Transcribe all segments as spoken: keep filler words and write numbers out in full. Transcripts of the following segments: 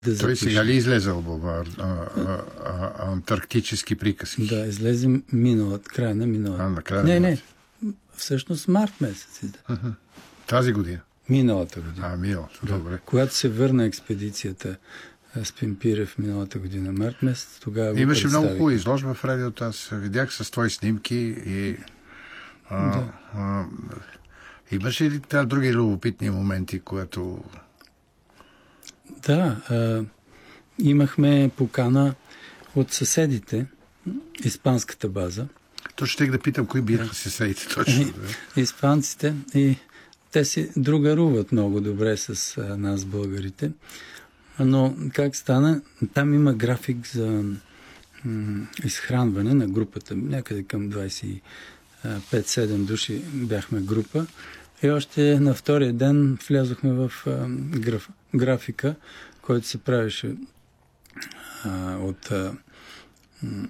Да Той сега ли излезе албум а, а, а, а, Антарктически приказки? Да, излезе миналата, края на миналата. А, на края не, на не, всъщност март месец. Uh-huh. Тази година? Миналата година. А, миналата, да. добре. Когато се върна експедицията с Пимпирев миналата година, март месец, тогава имаше много хубава изложба в радиото. Аз видях с твои снимки и а, да. а, имаше ли тази други любопитни моменти, които... Да, а, имахме покана от съседите, испанската база. То ще да питам, кои бяха да. съседите точно. Да. Испанците, и те си другаруват много добре с а, нас, българите. Но как стана? Там има график за м- изхранване на групата. Някъде към двайсет и пет-седем души бяхме група. И още на втория ден влязохме в а, граф, графика, който се правеше а, от а, м-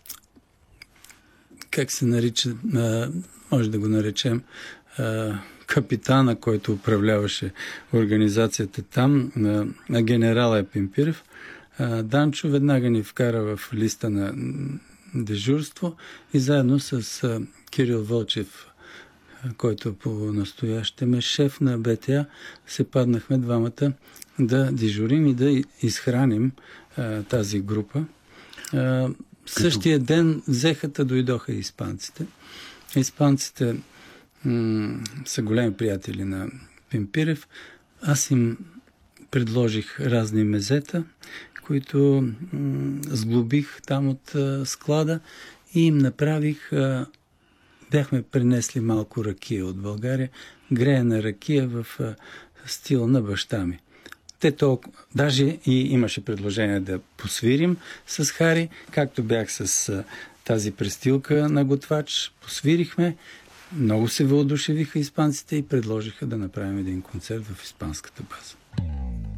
как се нарича, а, може да го наречем а, капитана, който управляваше организацията там, а, а генерала е Пимпирев. А, Данчо веднага ни вкара в листа на дежурство и заедно с а, Кирил Вълчев, който по настоящем е шеф на БТА, се паднахме двамата да дежурим и да изхраним а, тази група. А, същия ден взехата дойдоха испанците. Испанците м- са големи приятели на Пимпирев. Аз им предложих разни мезета, които м- сглобих там от а, склада и им направих... А, бяхме принесли малко ракия от България, греена ракия в а, стила на баща ми. Те толкова... Даже и имаше предложение да посвирим с Хари, както бях с а, тази престилка на готвач. Посвирихме, много се въодушевиха испанците и предложиха да направим един концерт в испанската база.